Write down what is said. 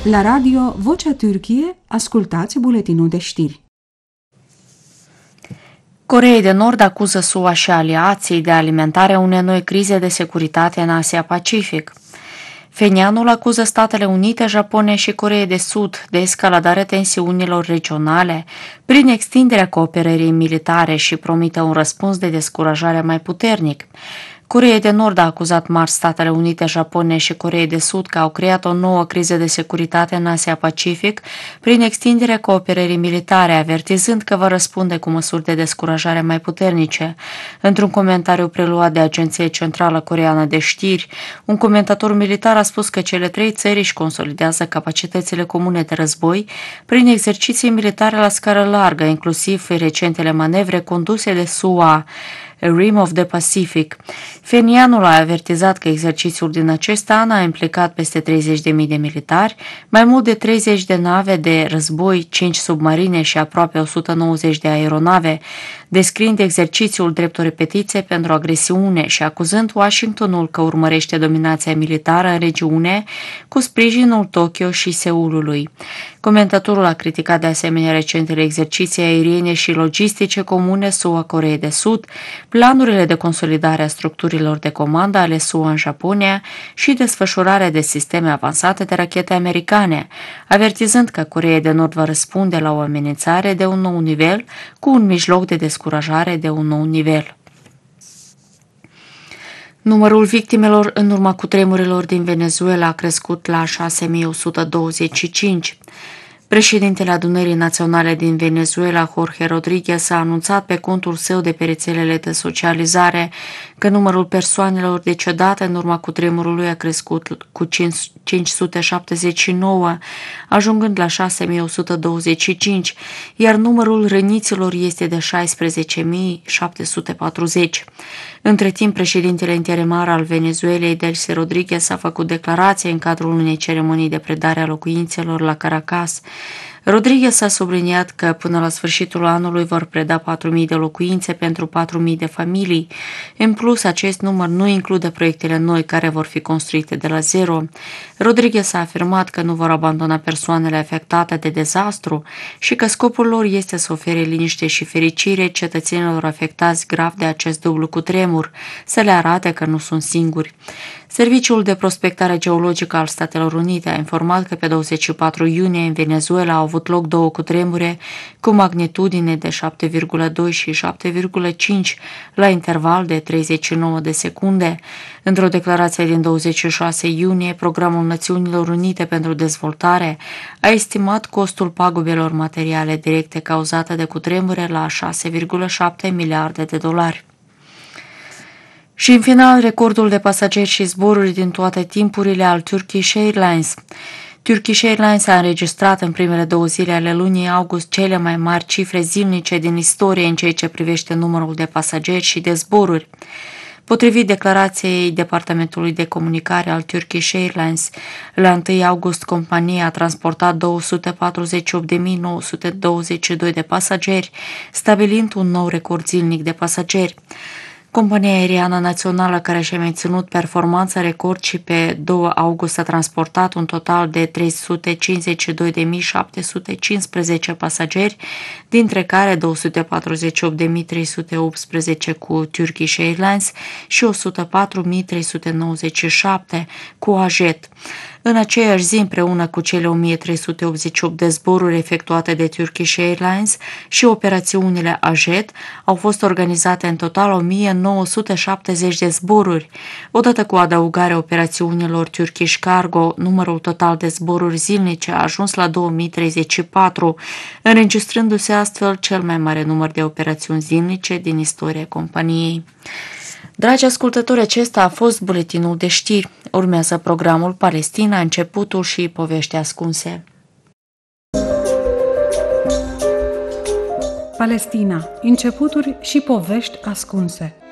La radio Vocea Türkiye, ascultați buletinul de știri. Coreea de Nord acuză SUA și aliații de alimentarea unei noi crize de securitate în Asia-Pacific. Phenianul acuză Statele Unite, Japonia și Coreea de Sud de escaladarea tensiunilor regionale prin extinderea cooperării militare și promite un răspuns de descurajare mai puternic. Coreea de Nord a acuzat marți Statele Unite, Japonia și Coreea de Sud că au creat o nouă criză de securitate în Asia-Pacific prin extinderea cooperării militare, avertizând că va răspunde cu măsuri de descurajare mai puternice. Într-un comentariu preluat de Agenția Centrală Coreeană de Știri, un comentator militar a spus că cele trei țări își consolidează capacitățile comune de război prin exerciții militare la scară largă, inclusiv recentele manevre conduse de SUA, Rim of the Pacific. Phenianul a avertizat că exercițiul din acest an a implicat peste 30.000 de militari, mai mult de 30 de nave de război, 5 submarine și aproape 190 de aeronave, descriind exercițiul drept o repetiție pentru agresiune și acuzând Washingtonul că urmărește dominația militară în regiune cu sprijinul Tokyo și Seulului. Comentatorul a criticat de asemenea recentele exerciții aeriene și logistice comune SUA-Coreea de Sud, planurile de consolidare a structurilor de comandă ale SUA în Japonia și desfășurarea de sisteme avansate de rachete americane, avertizând că Coreea de Nord va răspunde la o amenințare de un nou nivel cu un mijloc de descurajare de un nou nivel. Numărul victimelor în urma cutremurilor din Venezuela a crescut la 6.125. Președintele Adunării Naționale din Venezuela, Jorge Rodríguez, a anunțat pe contul său de pe rețelele de socializare că numărul persoanelor decedate în urma cutremurului a crescut cu 579, ajungând la 6.125, iar numărul răniților este de 16.740. Între timp, președintele interimar al Venezuelei, Delcy Rodríguez, a făcut declarație în cadrul unei ceremonii de predare a locuințelor la Caracas. Rodríguez a subliniat că până la sfârșitul anului vor preda 4.000 de locuințe pentru 4.000 de familii. În plus, acest număr nu include proiectele noi care vor fi construite de la zero. Rodríguez a afirmat că nu vor abandona persoanele afectate de dezastru și că scopul lor este să ofere liniște și fericire cetățenilor afectați grav de acest dublu cutremur, să le arate că nu sunt singuri. Serviciul de prospectare geologică al Statelor Unite a informat că pe 24 iunie în Venezuela au avut loc două cutremure cu magnitudine de 7,2 și 7,5 la interval de 39 de secunde. Într-o declarație din 26 iunie, Programul Națiunilor Unite pentru Dezvoltare a estimat costul pagubelor materiale directe cauzate de cutremure la 6,7 miliarde de dolari. Și în final, recordul de pasageri și zboruri din toate timpurile al Turkish Airlines. Turkish Airlines a înregistrat în primele 2 zile ale lunii august cele mai mari cifre zilnice din istorie în ceea ce privește numărul de pasageri și de zboruri. Potrivit declarației Departamentului de Comunicare al Turkish Airlines, la 1 august compania a transportat 248.922 de pasageri, stabilind un nou record zilnic de pasageri. Compania aeriană națională, care și-a menținut performanța record și pe 2 august a transportat un total de 352.715 pasageri, dintre care 248.318 cu Turkish Airlines și 104.397 cu AJet. În aceeași zi, împreună cu cele 1.388 de zboruri efectuate de Turkish Airlines și operațiunile AJet, au fost organizate în total 1.970 de zboruri. Odată cu adăugarea operațiunilor Turkish Cargo, numărul total de zboruri zilnice a ajuns la 2034, înregistrându-se astfel cel mai mare număr de operațiuni zilnice din istoria companiei. Dragi ascultători, acesta a fost buletinul de știri. Urmează programul Palestina, începutul și povești ascunse. Palestina, începuturi și povești ascunse.